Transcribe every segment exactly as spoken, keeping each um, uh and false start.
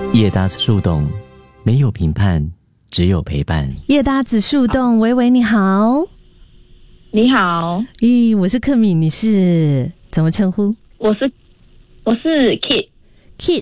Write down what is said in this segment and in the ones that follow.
叶搭子树洞，没有评判，只有陪伴。 叶搭子树洞，维维你好。 你好。 咦，我是克米，你是怎么称呼？ 我是我是 Kid Kid。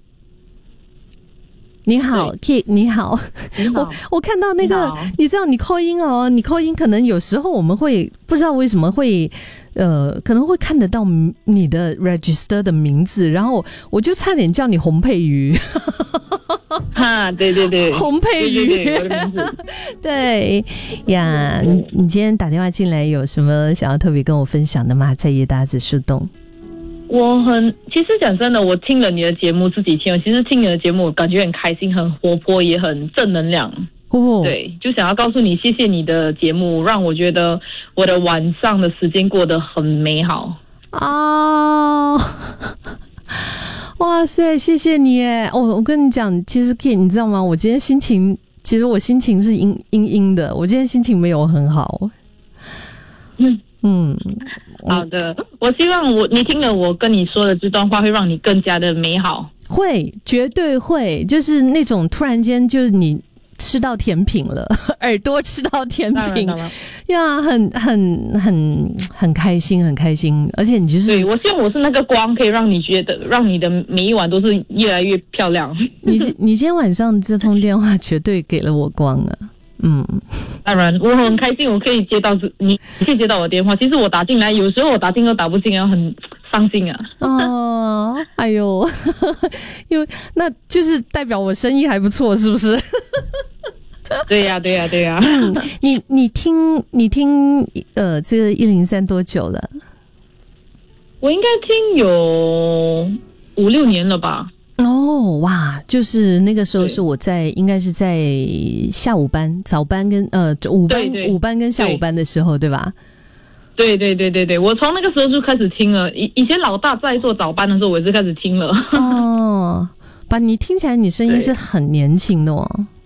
你好 Kid， 你好。 你好。 我我看到那个，你知道你 call 音哦，你 call 音可能有时候我们会不知道为什么会呃，可能会看得到你的 register 的名字，然后我就差点叫你洪佩瑜。 哈，对对对， 洪佩瑜， 对对对，我的名字。 对呀，你你今天打电话进来有什么想要特别跟我分享的吗？在叶搭子树洞。 我很，其实讲真的，我听了你的节目，自己听了，其实听你的节目，我感觉很开心，很活泼，也很正能量。 哦， 对，就想要告诉你，谢谢你的节目，让我觉得我的晚上的时间过得很美好。 啊、哦！哇塞，谢谢你耶！哦，我跟你讲，其实 Kid， 你知道吗？我今天心情，其实我心情是阴阴阴的，我今天心情没有很好。 嗯嗯， 好的，我希望我你听了我跟你说的这段话，会让你更加的美好。 会，绝对会，就是那种突然间就是你吃到甜品了，耳朵吃到甜品呀，很很很很开心，很开心。而且你就是， 对，我希望我是那个光，可以让你觉得，让你的每一晚都是越来越漂亮。 你你今天晚上这通电话绝对给了我光啊！嗯， 当然，我很开心，我可以接到你，你可以接到我的电话。其实我打进来，有时候我打进都打不进啊，很伤心啊。 哦，哎呦，因为那就是代表我生意还不错，是不是？ 对呀、啊，对呀、啊，对呀、啊嗯。你你听你听呃，这个一零三多久了？ 我应该听有五六年了吧。 哦，哇，就是那个时候是我在应该是在下午班、早班跟呃午班、 对对午班跟下午班的时候， 对, 对吧？ 对对对对对，我从那个时候就开始听了。以以前老大在做早班的时候，我也是开始听了。 哦，把你听起来你声音是很年轻的哦。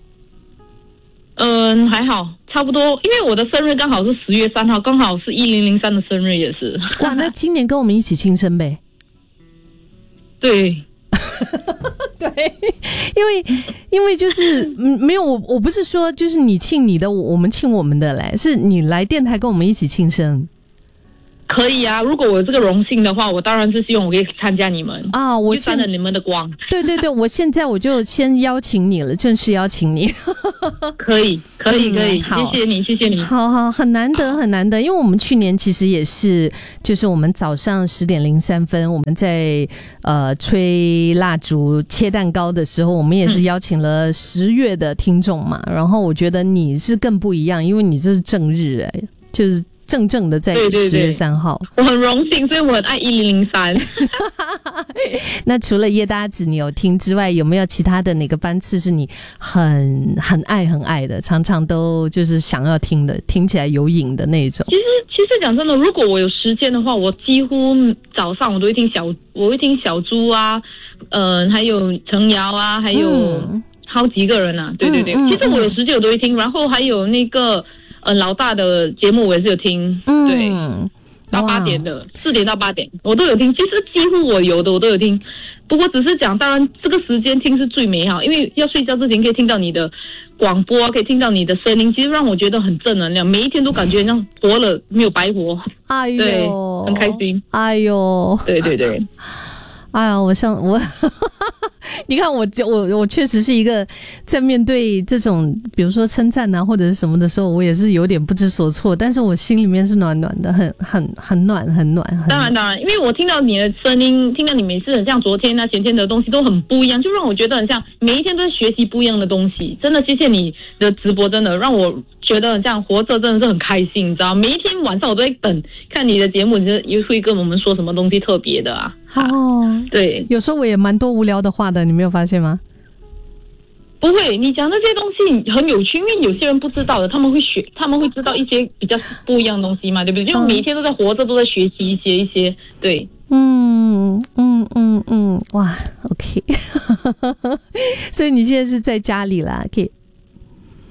嗯，还好，差不多，因为我的生日刚好是十月三号，刚好是一零零三的生日也是。 哇，那今年跟我们一起庆生呗？ 对。 对，因为因为就是嗯，没有我我不是说就是你庆你的，我们庆我们的嘞，是你来电台跟我们一起庆生。 可以啊，如果我有这个荣幸的话，我当然是希望我可以参加你们啊，我沾了你们的光。 对对对，我现在我就先邀请你了，正式邀请你。 可以可以可以、嗯，谢谢你谢谢你。 好好，很难得很难得，因为我们去年其实也是，就是我们早上十点零三分，我们在呃吹蜡烛、切蛋糕的时候，我们也是邀请了十月的听众嘛、嗯。然后我觉得你是更不一样，因为你这是正日哎、欸，就是正正的在十月三号。 我很荣幸，所以我很爱一零零三。 那除了叶搭子你有听之外，有没有其他的哪个班次是你很很爱很爱的，常常都就是想要听的，听起来有瘾的那种？ 其实其实讲真的，如果我有时间的话，我几乎早上我都会听小，我会听小猪啊，嗯、呃，还有程瑶啊，还有好几个人啊。嗯、对对对、嗯嗯，其实我有时间我都会听，然后还有那个。呃，老大的节目我也是有听，嗯、对，到八点的，四点到八点我都有听。其实几乎我有的我都有听，不过只是讲，当然这个时间听是最美好，因为要睡觉之前可以听到你的广播，可以听到你的声音，其实让我觉得很正能量，每一天都感觉像活了，没有白活。 哎呦， 对，很开心。 哎呦， 对对对。 哎呀，我上我，你看我我我确实是一个在面对这种比如说称赞啊或者是什么的时候，我也是有点不知所措，但是我心里面是暖暖的，很很很暖很暖。很暖当然当然，因为我听到你的声音，听到你每次很像昨天啊前天的东西都很不一样，就让我觉得很像每一天都是学习不一样的东西。真的谢谢你的直播，真的让我觉得这样活着真的是很开心，你知道，每一天晚上我都会等看你的节目，你就会跟我们说什么东西特别的啊。 哦， 对， 有时候我也蛮多无聊的话的，你没有发现吗？ 不会，你讲那些东西很有趣，因为有些人不知道的，他们会学，他们会知道一些比较不一样的东西嘛，对不对？就每一天都在活着，都在学习一些一些，对。 嗯嗯嗯嗯，哇 ，OK， 所以你现在是在家里啦 ，K。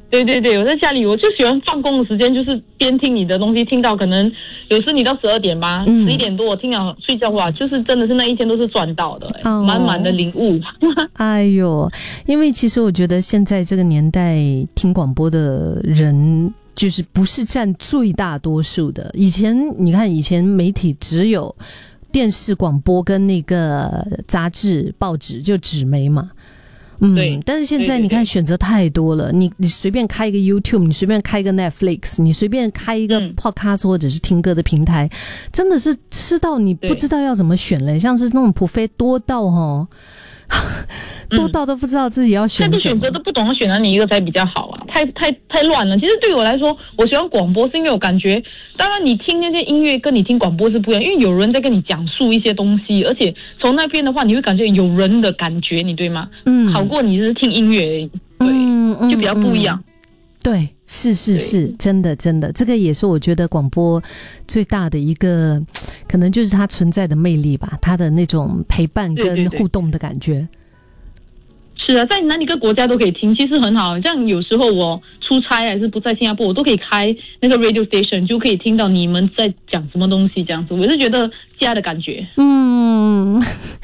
对对对，我在家里我就喜欢放工的时间，就是边听你的东西，听到可能有时你到十二点吧，十一、嗯、点多我听了睡觉哇，就是真的是那一天都是赚到的、欸，满、哦、满的领悟。 哎呦，因为其实我觉得现在这个年代听广播的人就是不是占最大多数的。以前你看，以前媒体只有电视广播跟那个杂志报纸，就纸媒嘛。嗯，对，但是现在你看选择太多了，你你随便开一个 YouTube， 你随便开一个 Netflix， 你随便开一个 Podcast 或者是听歌的平台，嗯、真的是吃到你不知道要怎么选了，像是那种普飞多到齁。多到都不知道自己要选什么， 太多选择都不懂得选哪里一个才比较好啊！太太太乱了。其实对我来说，我喜欢广播是因为我感觉，当然你听那些音乐跟你听广播是不一样，因为有人在跟你讲述一些东西，而且从那边的话，你会感觉有人的感觉，你对吗？嗯，好过你是听音乐而已，对，嗯嗯、就比较不一样。嗯、 对，是是是，真的真的，这个也是我觉得广播最大的一个，可能就是它存在的魅力吧，它的那种陪伴跟互动的感觉。对对对， 是啊，在哪里个国家都可以听，其实很好。这样有时候我出差还是不在新加坡，我都可以开那个 radio station， 就可以听到你们在讲什么东西，这样子我是觉得家的感觉。 嗯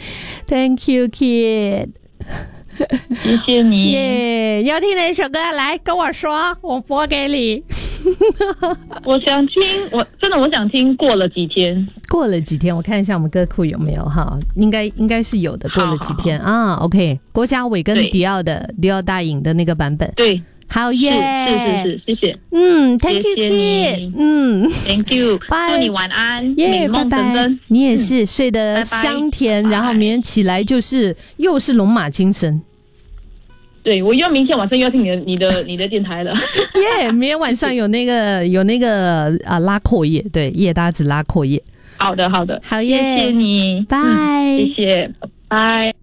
，Thank you, kid。 谢谢你。 耶、yeah, 要听哪一首歌？来跟我说，我播给你。 我想听，我真的我想听。过了几天， 过了几天，我看一下我们歌库有没有哈，应该应该是有的。过了几天啊 ，OK， 郭嘉伟跟迪奥的迪奥大影的那个版本， 对， 好耶， 是是是是，谢谢， 嗯 ，Thank you, kid， 嗯 ，Thank you， 祝你晚安， 耶， 美梦成真， 你也是、嗯、睡得香甜，拜拜，然后明天起来就是又是龙马精神。 对，我又要明天晚上又要听你的、你的、你的电台了。 耶、yeah, 明天晚上有那个有那个啊拉阔叶，对，叶搭子拉阔叶。 好的，好的， 好耶， 谢谢你， 拜、 嗯，谢谢，拜。